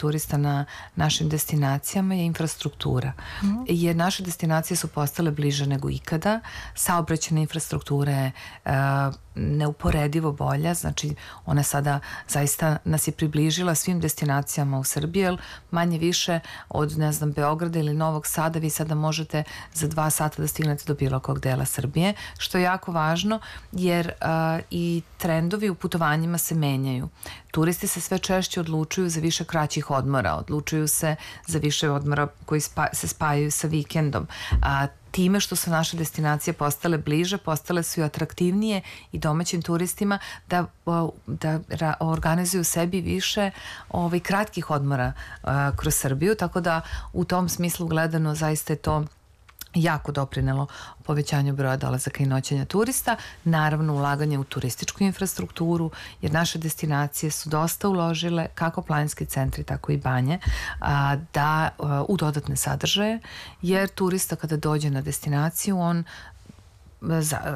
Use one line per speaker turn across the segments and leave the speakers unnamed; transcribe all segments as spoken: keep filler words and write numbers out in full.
turista na našim destinacijama je infrastruktura. Mm. Jer naše destinacije su postale bliže nego ikada. Saobraćajna infrastruktura je uh, neuporedivo bolja, znači ona sada zaista nas je približila svim destinacijama u Srbiji, jer manje više od, ne znam, Beograda ili Novog Sada vi sada možete za dva sata da stignete do bilo kog dela Srbije, što je jako važno jer uh, i trendovi u putovanjima se menjaju. Turisti se sve češće odlučuju za više kraćih odmora, odlučuju se za više odmora koji spa, se spajaju sa vikendom, a time što su naše destinacije postale bliže, postale su i atraktivnije i domaćim turistima da, da organizuju sebi više ovaj, kratkih odmora uh, kroz Srbiju, tako da u tom smislu gledano zaista je to jako doprinelo povećanju broja dolazaka i noćenja turista, naravno ulaganje u turističku infrastrukturu, jer naše destinacije su dosta uložile, kako planinski centri, tako i banje, a, da a, u dodatne sadržaje, jer turista kada dođe na destinaciju, on za,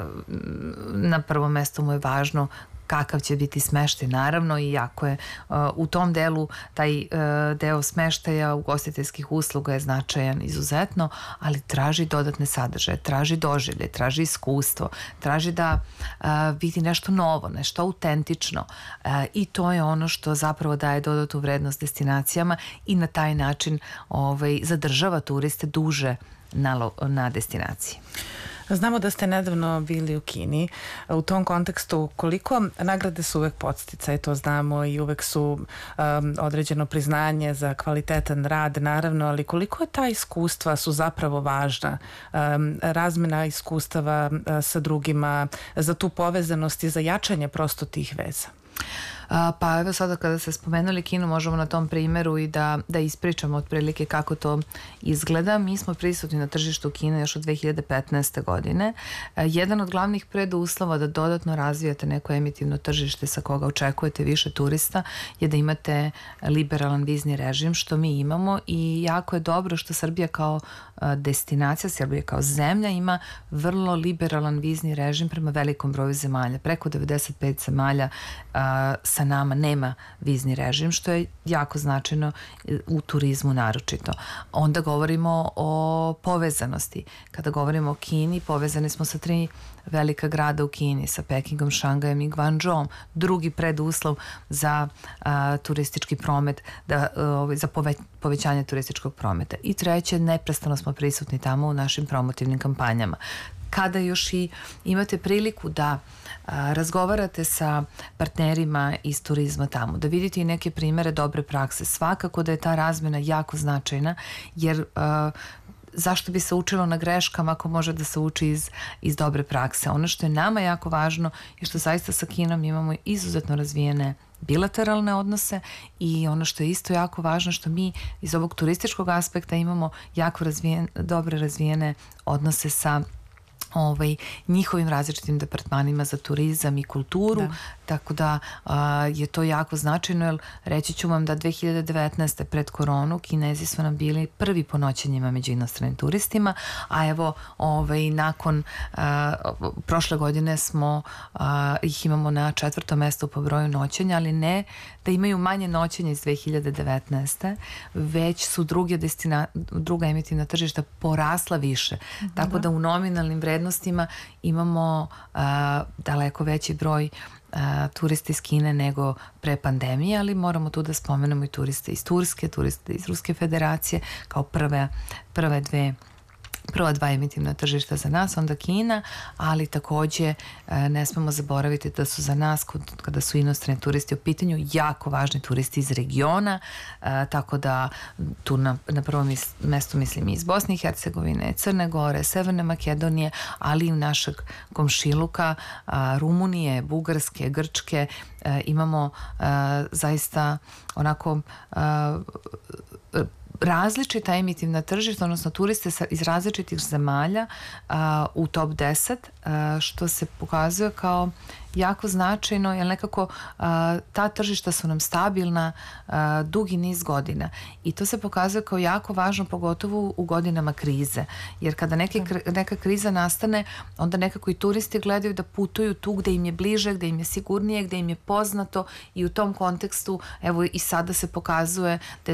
na prvom mestu mu je važno kakav će biti smeštaj, naravno, i jako je uh, u tom delu taj uh, deo smeštaja ugostiteljskih usluga je značajan izuzetno, ali traži dodatne sadržaje, traži doživlje, traži iskustvo, traži da uh, vidi nešto novo, nešto autentično uh, i to je ono što zapravo daje dodatnu vrednost destinacijama i na taj način ovaj, zadržava turiste duže na, na destinaciji.
Znamo da ste nedavno bili u Kini. U tom kontekstu koliko nagrade su uvek podsticaj, to znamo, i uvek su um, određeno priznanje za kvalitetan rad, naravno, ali koliko je ta iskustva su zapravo važna? Um, razmena iskustava uh, sa drugima, za tu povezanost i za jačanje prosto tih veza.
A, pa evo sada kada ste spomenuli Kinu, možemo na tom primjeru i da, da ispričamo otprilike kako to izgleda. Mi smo prisutni na tržištu Kine još od dve hiljade petnaeste. godine. A, jedan od glavnih preduslova da dodatno razvijate neko emitivno tržište sa koga očekujete više turista je da imate liberalan vizni režim, što mi imamo, i jako je dobro što Srbija kao a, destinacija, Srbija kao zemlja ima vrlo liberalan vizni režim prema velikom broju zemalja. Preko devedeset pet zemalja a, sa nama nema vizni režim, što je jako značajno u turizmu naročito. Onda govorimo o povezanosti. Kada govorimo o Kini, povezani smo sa tri velika grada u Kini, sa Pekingom, Šangajem i Gvandžom. Drugi preduslov za a, turistički promet, da, a, za pove, povećanje turističkog prometa. I treće, neprestano smo prisutni tamo u našim promotivnim kampanjama. Kada još i imate priliku da a, razgovarate sa partnerima iz turizma tamo, da vidite i neke primere dobre prakse, svakako da je ta razmjena jako značajna, jer a, zašto bi se učilo na greškama ako može da se uči iz, iz dobre prakse. Ono što je nama jako važno je što zaista sa Kinom imamo izuzetno razvijene bilateralne odnose, i ono što je isto jako važno što mi iz ovog turističkog aspekta imamo jako razvijen, dobre razvijene odnose sa ovaj, njihovim različitim departmanima za turizam i kulturu, da. Tako da a, je to jako značajno, jer reći ću vam da dve hiljade devetnaeste. pred koronu Kinezi su nam bili prvi po noćenjima među inostranim turistima, a evo ovaj, nakon a, prošle godine smo a, ih imamo na četvrtom mestu po broju noćenja, ali ne da imaju manje noćenja iz dve hiljade devetnaeste. već su druge destina, druga emitivna tržišta porasla više, da. Tako da u nominalnim vrednostima imamo a, daleko veći broj a, turista iz Kine nego pre pandemije, ali moramo tu da spomenemo i turiste iz Turske, turiste iz Ruske federacije kao prve, prve dve prva dva emitivna tržišta za nas, onda Kina, ali takođe ne smemo zaboraviti da su za nas, kada su inostrani turisti u pitanju, jako važni turisti iz regiona, tako da tu na, na prvom mestu mislim i iz Bosne i Hercegovine, Crne Gore, Severne Makedonije, ali i našeg komšiluka, Rumunije, Bugarske, Grčke, imamo zaista onako različita emitivna tržišta, odnosno turiste iz različitih zemalja a, u top deset, a, što se pokazuje kao jako značajno, jer nekako a, ta tržišta su nam stabilna a, dugi niz godina, i to se pokazuje kao jako važno, pogotovo u godinama krize, jer kada neke, neka kriza nastane, onda nekako i turisti gledaju da putuju tu gde im je bliže, gde im je sigurnije, gde im je poznato, i u tom kontekstu evo i sada se pokazuje da je